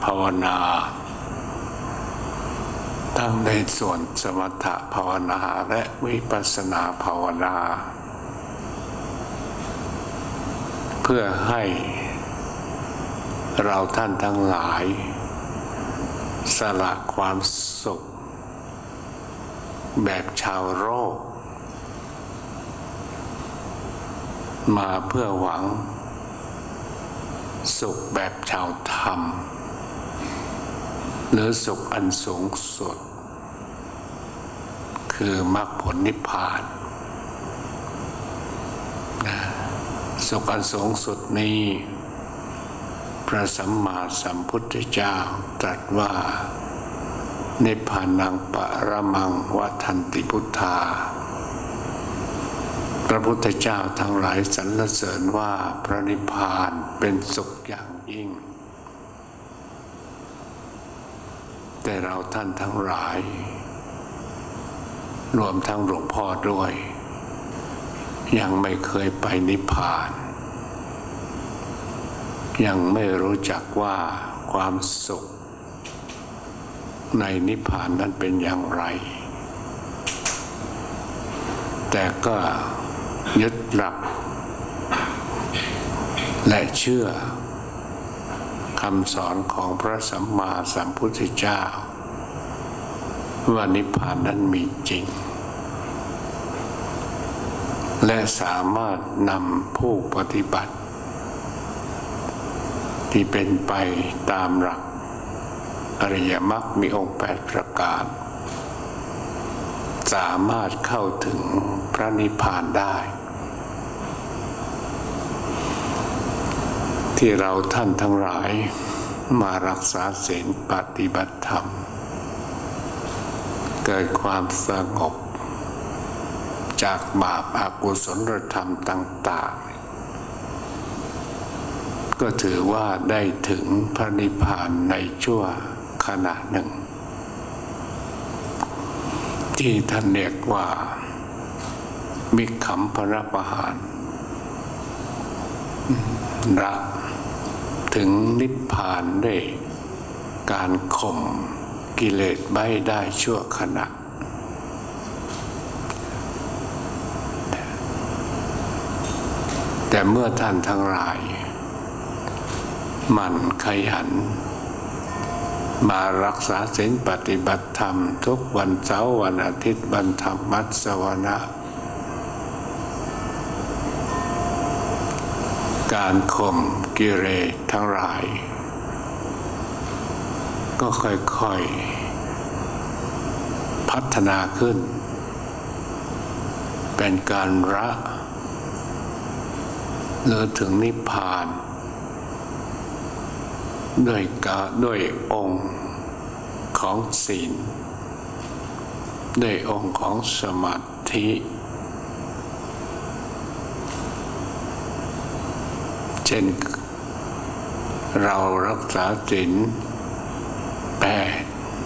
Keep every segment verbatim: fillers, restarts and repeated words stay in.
ภาวนาทั้งในส่วนสมถภาวนาและวิปัสสนาภาวนาเพื่อให้เราท่านทั้งหลายสละความสุขแบบชาวโลกมาเพื่อหวังสุขแบบชาวธรรมหรือสุขอันสูงสุดคือมรรคผลนิพพานสุขอันสูงสุดนี้พระสัมมาสัมพุทธเจ้าตรัสว่านิพพานังปรมังวัฏันติพุทธาพระพุทธเจ้าทั้งหลายสรรเสริญว่าพระนิพพานเป็นสุขอย่างยิ่งแต่เราท่านทั้งหลายรวมทั้งหลวงพ่อด้วยยังไม่เคยไปนิพพานยังไม่รู้จักว่าความสุขในนิพพานนั้นเป็นอย่างไรแต่ก็ยึดหลักและเชื่อคำสอนของพระสัมมาสัมพุทธเจ้าว่านิพพานนั้นมีจริงและสามารถนำผู้ปฏิบัติที่เป็นไปตามหลักอริยมรรคมีองค์แปดประการสามารถเข้าถึงพระนิพพานได้ที่เราท่านทั้งหลายมารักษาศีลปฏิบัติธรรมเกิดความสงบจากบาปอกุศลธรรมต่างๆก็ถือว่าได้ถึงพระนิพพานในชั่วขณะหนึ่งที่ท่านเรียกว่ามิขำพระปหานละถึงนิพพานด้วยการข่มกิเลสไว้ได้ชั่วขณะแต่เมื่อท่านทั้งหลายมันขยันมารักษาศีลปฏิบัติธรรมทุกวันเสาร์วันอาทิตย์วันธรรมัสวนะการข่มกิเลสทั้งหลายก็ค่อยๆพัฒนาขึ้นเป็นการละหรือถึงนิพพานด้วยกาด้วยองค์ของศีลด้วยองค์ของสมาธิเช่นเรารักษาศีลแปด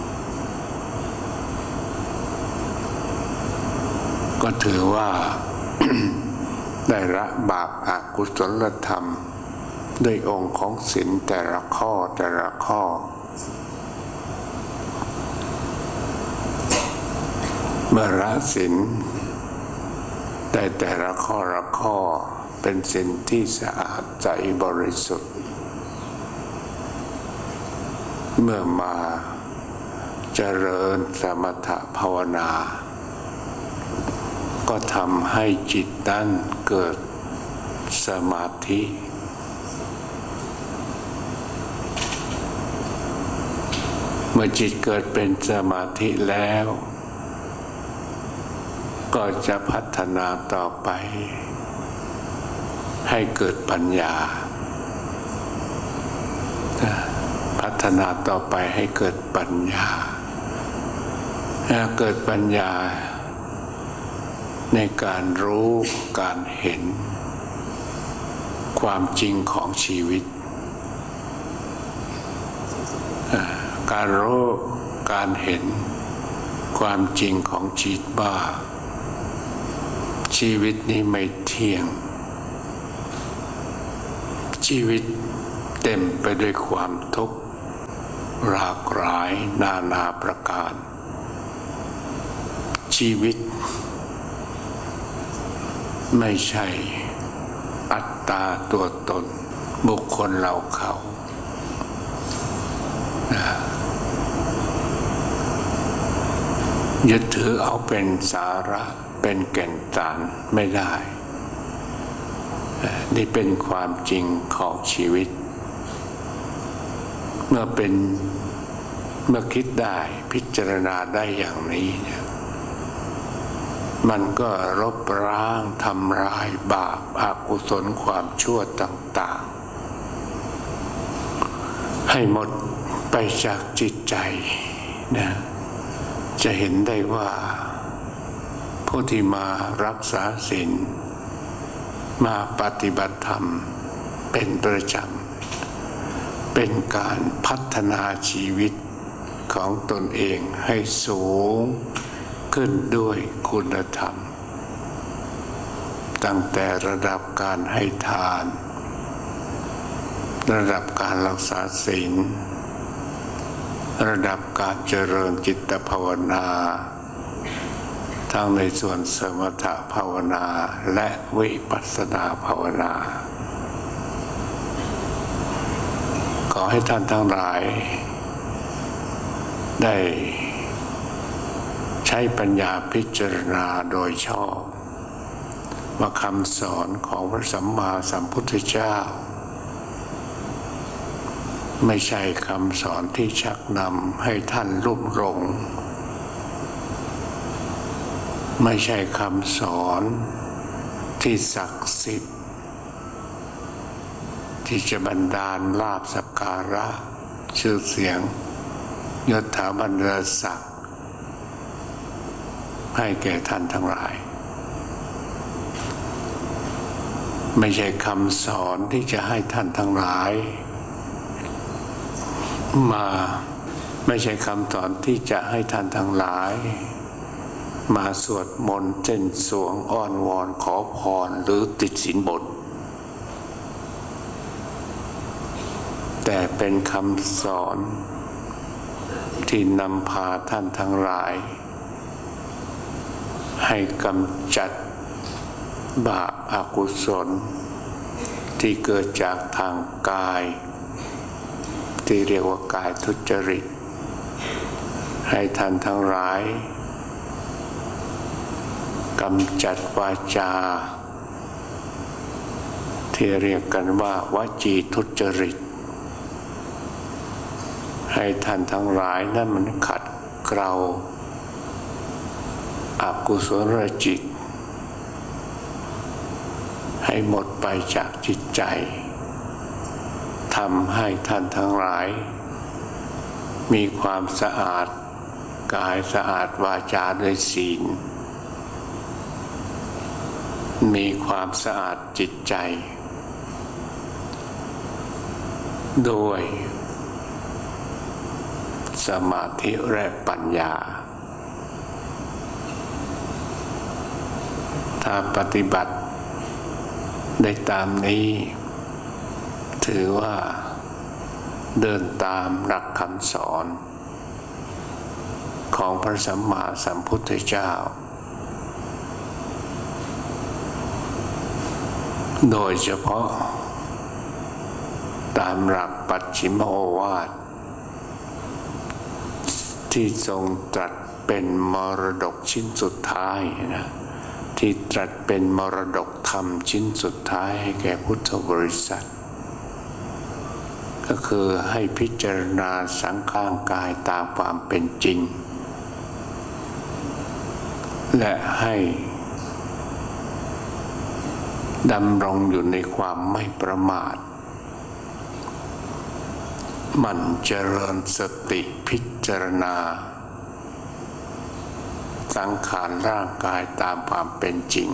ก็ถือว่า ได้ละบาปอกุศลธรรมด้วยองค์ของศีลแต่ละข้อแต่ละข้อเมื่อละศีลได้แต่ละข้อละข้อเป็นศีลที่สะอาดใจบริสุทธิ์เมื่อมาเจริญสมถภาวนาก็ทำให้จิตนั้นเกิดสมาธิเมื่อจิตเกิดเป็นสมาธิแล้วก็จะพัฒนาต่อไปให้เกิดปัญญาพัฒนาต่อไปให้เกิดปัญญาถ้าเกิดปัญญาในการรู้การเห็นความจริงของชีวิตการรู้การเห็นความจริงของจิตว่าชีวิตนี้ไม่เที่ยงชีวิตเต็มไปด้วยความทุกข์หลากหลายนานาประการชีวิตไม่ใช่อัตตาตัวตนบุคคลเราเขานะยึดถือเอาเป็นสาระเป็นแก่นสารไม่ได้นี่เป็นความจริงของชีวิตเมื่อเป็นเมื่อคิดได้พิจารณาได้อย่างนี้เนี่ยมันก็ลบล้างทำลายบาปอกุศลความชั่วต่างๆให้หมดไปจากจิตใจนะจะเห็นได้ว่าผู้ที่มารักษาศีลมาปฏิบัติธรรมเป็นประจำเป็นการพัฒนาชีวิตของตนเองให้สูงขึ้นด้วยคุณธรรมตั้งแต่ระดับการให้ทานระดับการรักษาศีลระดับการเจริญจิตภาวนาทั้งในส่วนสมถภาวนาและวิปัสสนาภาวนาขอให้ท่านทั้งหลายได้ใช้ปัญญาพิจารณาโดยชอบว่าคำสอนของพระสัมมาสัมพุทธเจ้าไม่ใช่คำสอนที่ชักนำให้ท่านลุ่มหลงไม่ใช่คำสอนที่ศักดิ์สิทธิ์ที่จะบันดาลลาภสักการะชื่อเสียงยศถาบรรดาศักดิ์ให้แก่ท่านทั้งหลายไม่ใช่คำสอนที่จะให้ท่านทั้งหลายมาไม่ใช่คำสอนที่จะให้ท่านทั้งหลายมาสวดมนต์เส้นสวงอ้อนวอนขอพรหรือติดสินบนแต่เป็นคำสอนที่นำพาท่านทั้งหลายให้กำจัดบาปอกุศลที่เกิดจากทางกายที่เรียกว่ากายทุจริตให้ท่านทั้งหลายกำจัดวาจาที่เรียกกันว่าวจีทุจริตให้ท่านทั้งหลายนั้นมันขัดเกลาอกุศลจิตให้หมดไปจากจิตใจทำให้ท่านทั้งหลายมีความสะอาดกายสะอาดวาจาด้วยศีลมีความสะอาดจิตใจโดยสมาธิและปัญญาถ้าปฏิบัติได้ตามนี้ถือว่าเดินตามหลักคำสอนของพระสัมมาสัมพุทธเจ้าโดยเฉพาะตามหลักปัจฉิมโอวาทที่ทรงตรัสเป็นมรดกชิ้นสุดท้ายนะที่ตรัสเป็นมรดกธรรมชิ้นสุดท้ายให้แก่พุทธบริษัทก็คือให้พิจารณาสังขารกายตามความเป็นจริงและให้ดำรงอยู่ในความไม่ประมาทหมั่นเจริญสติพิจารณาสังขารร่างกายตามความเป็นจริง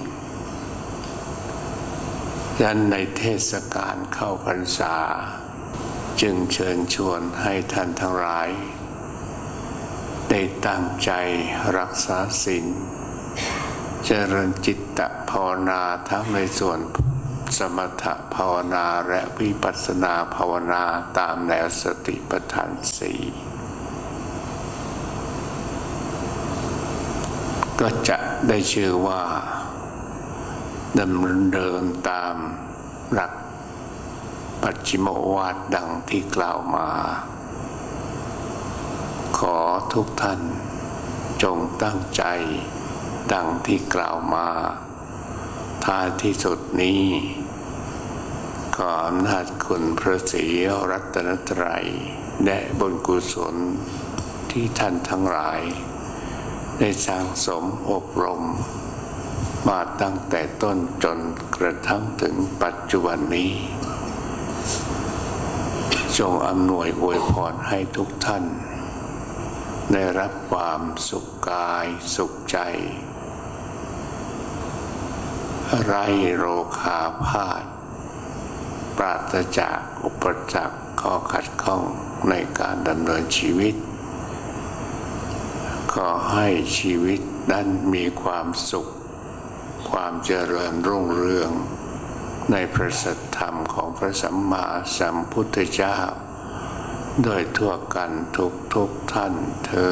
ดังนั้นในเทศกาลเข้าพรรษาจึงเชิญชวนให้ท่านทั้งหลายได้ตั้งใจรักษาศีลเจริญจิตตภาวนาทั้งในส่วนสมถภาวนาและวิปัสสนาภาวนาตามแนวสติปัฏฐานสี่ก็จะได้ชื่อว่าดำเนินตามหลักปัจฉิมโอวาทดังที่กล่าวมา ขอทุกท่านจงตั้งใจดังที่กล่าวมาท้ายที่สุดนี้ขออำนาจคุณพระศรีรัตนตรัยและบุญกุศลที่ท่านทั้งหลายได้สร้างสมอบรมมาตั้งแต่ต้นจนกระทั่งถึงปัจจุบันนี้จงอำนวยอวยพรให้ทุกท่านได้รับความสุขกายสุขใจไร้โรคาพาธปราศจากอุปสรรคข้อขัดข้องในการดำเนินชีวิตขอให้ชีวิตนั้นมีความสุขความเจริญรุ่งเรืองในพระสัทธรรมของพระสัมมาสัมพุทธเจ้าโดยทั่วกันทุกทุกท่านเทอ